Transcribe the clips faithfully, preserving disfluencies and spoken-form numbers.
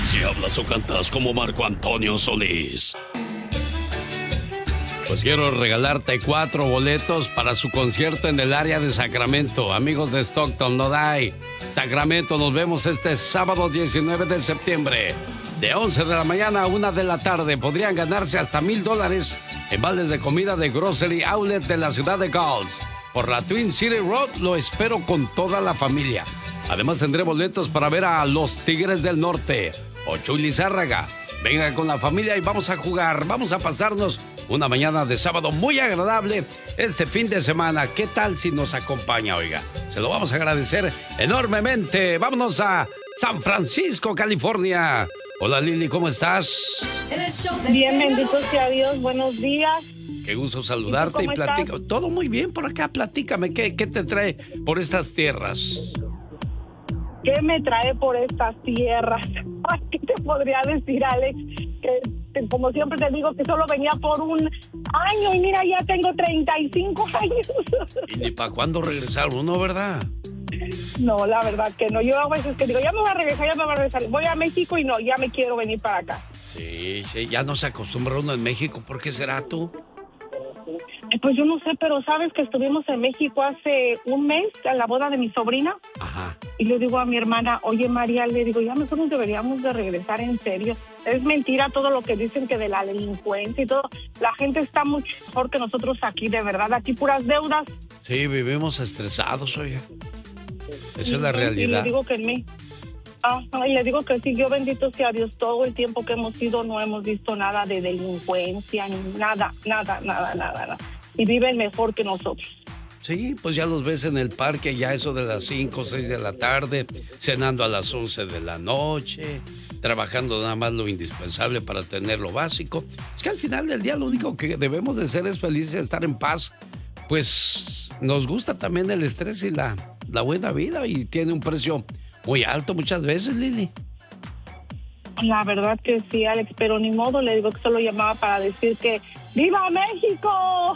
Si hablas o cantas como Marco Antonio Solís. Pues quiero regalarte cuatro boletos para su concierto en el área de Sacramento. Amigos de Stockton, Noday, Sacramento, nos vemos este sábado diecinueve de septiembre. De once de la mañana a una de la tarde. Podrían ganarse hasta mil dólares en vales de comida de Grocery Outlet de la ciudad de Gulls. Por la Twin City Road lo espero con toda la familia. Además tendré boletos para ver a los Tigres del Norte o Chuy Lizárraga. Venga con la familia y vamos a jugar, vamos a pasarnos una mañana de sábado muy agradable este fin de semana. ¿Qué tal si nos acompaña, oiga? Se lo vamos a agradecer enormemente. Vámonos a San Francisco, California. Hola Lili, ¿cómo estás? Bien, bendito sea Dios, buenos días. Qué gusto saludarte y, y platica. Todo muy bien por acá, platícame, ¿qué, ¿qué te trae por estas tierras? ¿Qué me trae por estas tierras? ¿Qué te podría decir, Alex? Que, que como siempre te digo, que solo venía por un año y mira, ya tengo treinta y cinco años. ¿Y ni para cuándo regresar uno, verdad? No, la verdad que no. Yo a veces que digo, ya me voy a regresar, ya me voy a regresar. Voy a México y no, ya me quiero venir para acá. Sí, sí, ya no se acostumbra uno en México. ¿Por qué será tú? Pues yo no sé, pero sabes que estuvimos en México hace un mes a la boda de mi sobrina. Ajá. Y le digo a mi hermana, oye María, le digo, ya mejor nos deberíamos de regresar en serio. Es mentira todo lo que dicen que de la delincuencia y todo. La gente está mucho mejor que nosotros aquí, de verdad. Aquí puras deudas. Sí, vivimos estresados, oye. Esa y, es la realidad. Y le digo que en mí. Ah, y le digo que sí, yo bendito sea Dios, todo el tiempo que hemos ido no hemos visto nada de delincuencia, ni nada, nada, nada, nada, nada. Y viven mejor que nosotros. Sí, pues ya los ves en el parque, ya eso de las cinco o seis de la tarde, cenando a las once de la noche, trabajando nada más lo indispensable para tener lo básico. Es que al final del día lo único que debemos de ser es felices, estar en paz. Pues nos gusta también el estrés y la, la buena vida y tiene un precio muy alto muchas veces, Lili. La verdad que sí, Alex, pero ni modo, le digo que solo llamaba para decir que ¡Viva México!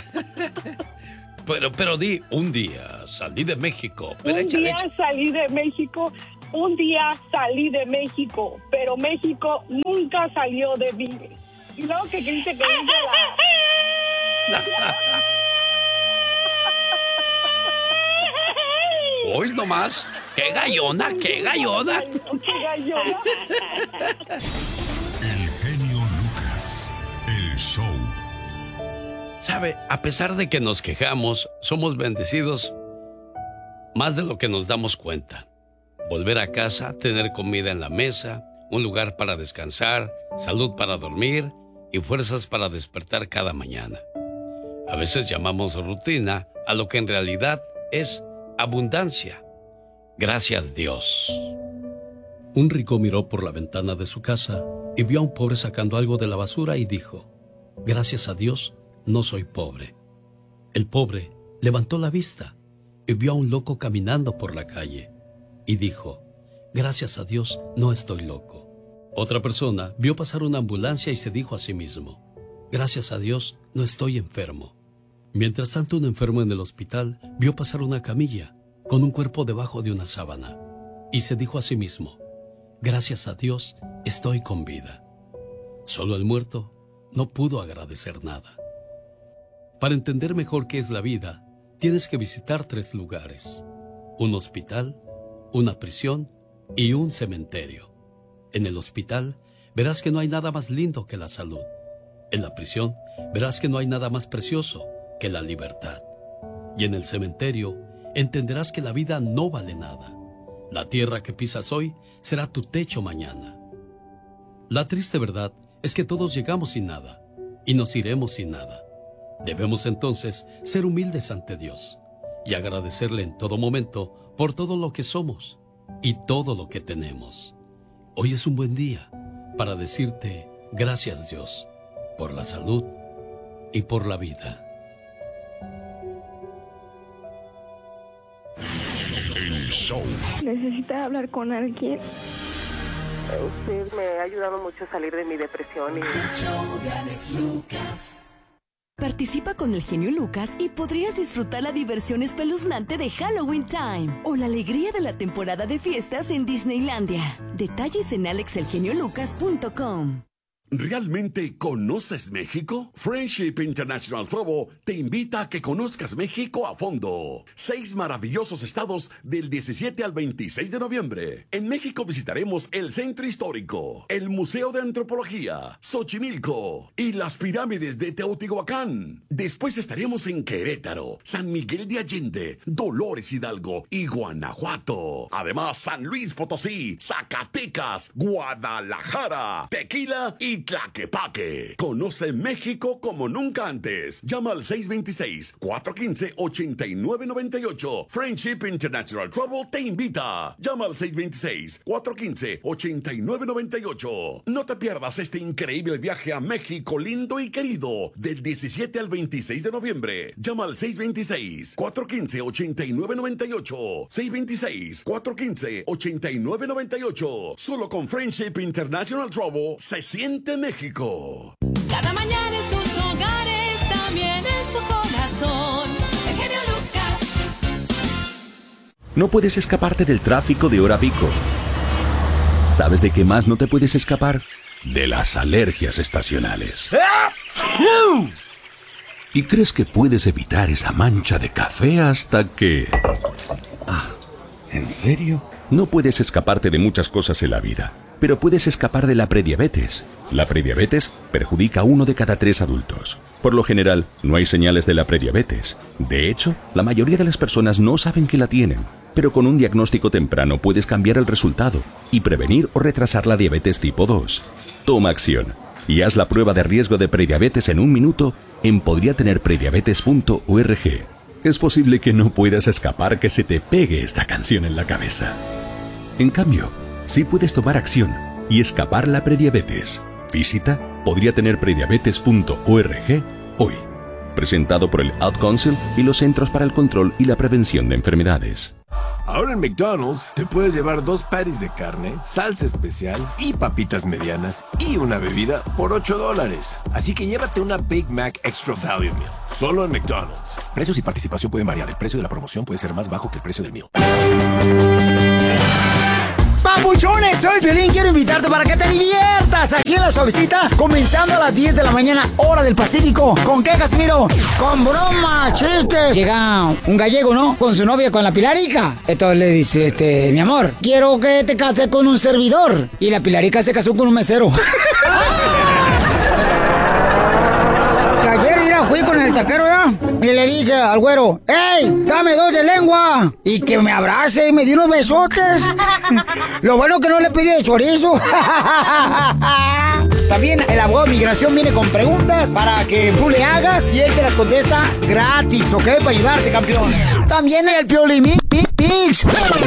Pero, pero di, un día salí de México. Pero un échale, día échale. salí de México, un día salí de México, pero México nunca salió de mí. Y luego que dice que dice la... Hoy nomás, qué gallona, qué gallona. ¡Qué gallona! El genio Lucas, el show. Sabe, a pesar de que nos quejamos, somos bendecidos más de lo que nos damos cuenta. Volver a casa, tener comida en la mesa, un lugar para descansar, salud para dormir y fuerzas para despertar cada mañana. A veces llamamos rutina a lo que en realidad es abundancia. Gracias, Dios. Un rico miró por la ventana de su casa y vio a un pobre sacando algo de la basura y dijo: gracias a Dios, no soy pobre. El pobre levantó la vista y vio a un loco caminando por la calle y dijo: gracias a Dios, no estoy loco. Otra persona vio pasar una ambulancia y se dijo a sí mismo: gracias a Dios, no estoy enfermo. Mientras tanto, un enfermo en el hospital vio pasar una camilla con un cuerpo debajo de una sábana y se dijo a sí mismo: gracias a Dios, estoy con vida. Solo el muerto no pudo agradecer nada. Para entender mejor qué es la vida, tienes que visitar tres lugares: un hospital, una prisión y un cementerio. En el hospital verás que no hay nada más lindo que la salud. En la prisión verás que no hay nada más precioso que la libertad. Y en el cementerio entenderás que la vida no vale nada. La tierra que pisas hoy será tu techo mañana. La triste verdad es que todos llegamos sin nada y nos iremos sin nada. Debemos entonces ser humildes ante Dios y agradecerle en todo momento por todo lo que somos y todo lo que tenemos. Hoy es un buen día para decirte gracias, Dios, por la salud y por la vida. El show. ¿Necesita hablar con alguien? Usted me ha ayudado mucho a salir de mi depresión y... El show de Alex Lucas. Participa con el genio Lucas y podrías disfrutar la diversión espeluznante de Halloween Time o la alegría de la temporada de fiestas en Disneylandia. Detalles en alex el genio lucas punto com. ¿Realmente conoces México? Friendship International Travel te invita a que conozcas México a fondo. Seis maravillosos estados del diecisiete al veintiséis de noviembre. En México visitaremos el Centro Histórico, el Museo de Antropología, Xochimilco y las pirámides de Teotihuacán. Después estaremos en Querétaro, San Miguel de Allende, Dolores Hidalgo y Guanajuato. Además, San Luis Potosí, Zacatecas, Guadalajara, Tequila y Tlaquepaque. Conoce México como nunca antes. Llama al seis dos seis, cuatro uno cinco, ocho nueve nueve ocho. Friendship International Travel te invita. Llama al seis dos seis, cuatro uno cinco, ocho nueve nueve ocho. No te pierdas este increíble viaje a México lindo y querido del diecisiete al veintiséis de noviembre. Llama al seis dos seis, cuatro uno cinco, ocho nueve nueve ocho. seis dos seis, cuatro uno cinco, ocho nueve nueve ocho. Solo con Friendship International Travel se siente México. Cada mañana en sus hogares, también en su corazón. El genio Lucas. No puedes escaparte del tráfico de hora pico. ¿Sabes de qué más no te puedes escapar? De las alergias estacionales. Y crees que puedes evitar esa mancha de café hasta que... Ah, ¿en serio? No puedes escaparte de muchas cosas en la vida, pero puedes escapar de la prediabetes. La prediabetes perjudica a uno de cada tres adultos. Por lo general, no hay señales de la prediabetes. De hecho, la mayoría de las personas no saben que la tienen. Pero con un diagnóstico temprano puedes cambiar el resultado y prevenir o retrasar la diabetes tipo dos. Toma acción y haz la prueba de riesgo de prediabetes en un minuto en podría tener prediabetes punto org. Es posible que no puedas escapar que se te pegue esta canción en la cabeza. En cambio, sí puedes tomar acción y escapar la prediabetes. Visita podría tener prediabetes punto org hoy. Presentado por el Ad Council y los Centros para el Control y la Prevención de Enfermedades. Ahora en McDonald's te puedes llevar dos patties de carne, salsa especial y papitas medianas y una bebida por ocho dólares. Así que llévate una Big Mac Extra Value Meal, solo en McDonald's. Precios y participación pueden variar. El precio de la promoción puede ser más bajo que el precio del meal. Papuchones, soy Piolín, quiero invitarte para que te diviertas aquí en La Suavecita, comenzando a las diez de la mañana, hora del Pacífico. ¿Con qué, Casimiro? Con broma, chistes. Llega un gallego, ¿no? Con su novia, con la Pilarica. Entonces le dice, este, mi amor, quiero que te cases con un servidor. Y la Pilarica se casó con un mesero. Ayer ya fui con el taquero, ¿ya? Y le dije al güero, ¡ey, dame dos de lengua! Y que me abrace y me dio unos besotes. Lo bueno que no le pedí de chorizo. También el abogado de migración viene con preguntas para que tú le hagas y él te las contesta gratis, ¿ok? Para ayudarte, campeón. También el Piolín Mix.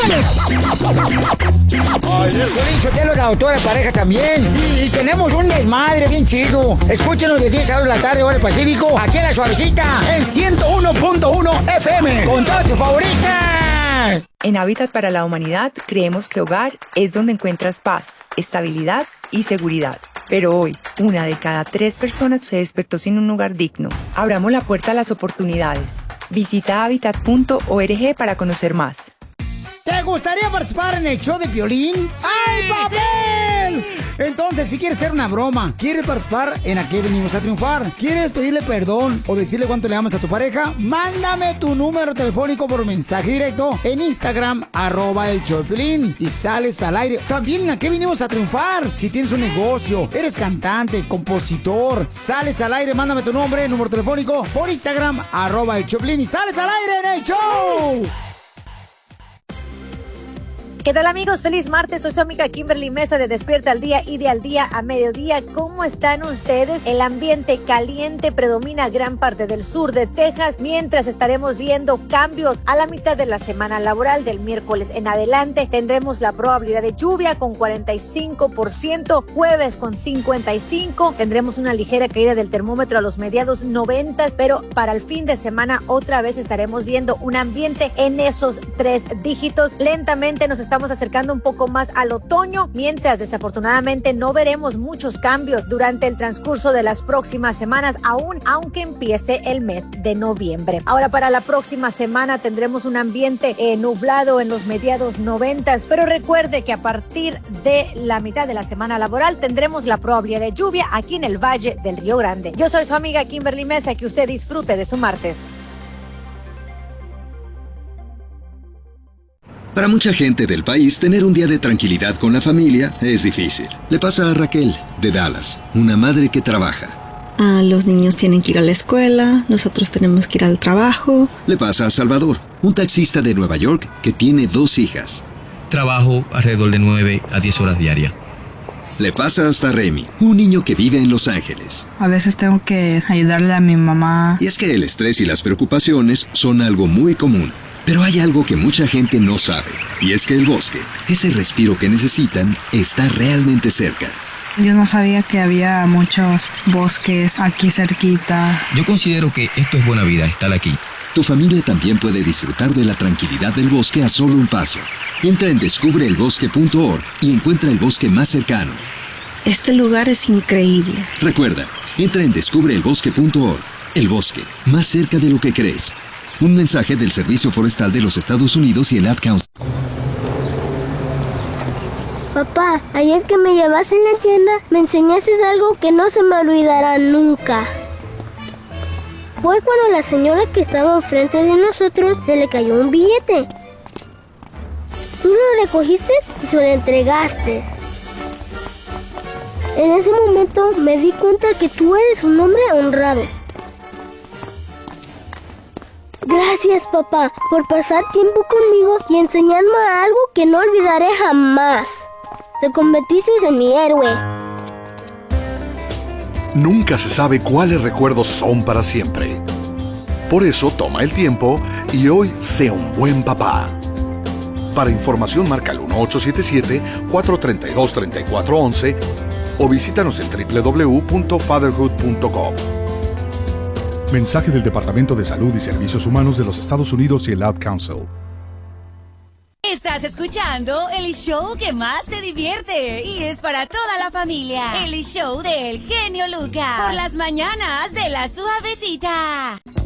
Yo la autora de pareja también. Y, y tenemos un desmadre bien chido. Escúchenos de diez a dos de la tarde, hora del Pacífico, aquí en La Suavecita, en ciento uno punto uno F M, con todas tus favoritas. En Hábitat para la Humanidad creemos que hogar es donde encuentras paz, estabilidad y seguridad. Pero hoy, una de cada tres personas se despertó sin un hogar digno. Abramos la puerta a las oportunidades. Visita hábitat punto org para conocer más. ¿Te gustaría participar en el show de Piolín? ¡Ay, papel! Entonces, si quieres hacer una broma, quieres participar en Aquí Venimos a Triunfar, quieres pedirle perdón o decirle cuánto le amas a tu pareja, mándame tu número telefónico por mensaje directo en Instagram, arroba el show de Piolín, y sales al aire. También en Aquí Venimos a Triunfar. Si tienes un negocio, eres cantante, compositor, sales al aire, mándame tu nombre, número telefónico por Instagram, arroba el show de Piolín, y sales al aire en el show. ¿Qué tal, amigos? Feliz martes, soy su amiga Kimberly Mesa de Despierta al Día y de Al Día a Mediodía. ¿Cómo están ustedes? El ambiente caliente predomina gran parte del sur de Texas, mientras estaremos viendo cambios a la mitad de la semana laboral. Del miércoles en adelante tendremos la probabilidad de lluvia con cuarenta y cinco por ciento, jueves con cincuenta y cinco por ciento, tendremos una ligera caída del termómetro a los mediados noventas, pero para el fin de semana otra vez estaremos viendo un ambiente en esos tres dígitos. Lentamente nos está estamos acercando un poco más al otoño, mientras desafortunadamente no veremos muchos cambios durante el transcurso de las próximas semanas, aún aunque empiece el mes de noviembre. Ahora, para la próxima semana tendremos un ambiente eh, nublado en los mediados noventas, pero recuerde que a partir de la mitad de la semana laboral tendremos la probabilidad de lluvia aquí en el Valle del Río Grande. Yo soy su amiga Kimberly Mesa, que usted disfrute de su martes. Para mucha gente del país, tener un día de tranquilidad con la familia es difícil. Le pasa a Raquel, de Dallas, una madre que trabaja. Ah, los niños tienen que ir a la escuela, nosotros tenemos que ir al trabajo. Le pasa a Salvador, un taxista de Nueva York que tiene dos hijas. Trabajo alrededor de nueve a diez horas diarias. Le pasa hasta Remy, un niño que vive en Los Ángeles. A veces tengo que ayudarle a mi mamá. Y es que el estrés y las preocupaciones son algo muy común. Pero hay algo que mucha gente no sabe, y es que el bosque, ese respiro que necesitan, está realmente cerca. Yo no sabía que había muchos bosques aquí cerquita. Yo considero que esto es buena vida, estar aquí. Tu familia también puede disfrutar de la tranquilidad del bosque a solo un paso. Entra en descubre el bosque punto org y encuentra el bosque más cercano. Este lugar es increíble. Recuerda, entra en descubre el bosque punto org. El bosque, más cerca de lo que crees. Un mensaje del Servicio Forestal de los Estados Unidos y el Ad Council. Papá, ayer que me llevaste en la tienda, me enseñaste algo que no se me olvidará nunca. Fue cuando la señora que estaba enfrente de nosotros se le cayó un billete. Tú lo recogiste y se lo entregaste. En ese momento me di cuenta que tú eres un hombre honrado. Gracias, papá, por pasar tiempo conmigo y enseñarme algo que no olvidaré jamás. Te convertiste en mi héroe. Nunca se sabe cuáles recuerdos son para siempre. Por eso toma el tiempo y hoy sea un buen papá. Para información marca el uno ocho siete siete, cuatro tres dos, tres cuatro uno uno o visítanos en doble u doble u doble u punto fatherhood punto com. Mensaje del Departamento de Salud y Servicios Humanos de los Estados Unidos y el Ad Council. Estás escuchando el show que más te divierte y es para toda la familia. El show del genio Lucas. Por las mañanas de La Suavecita.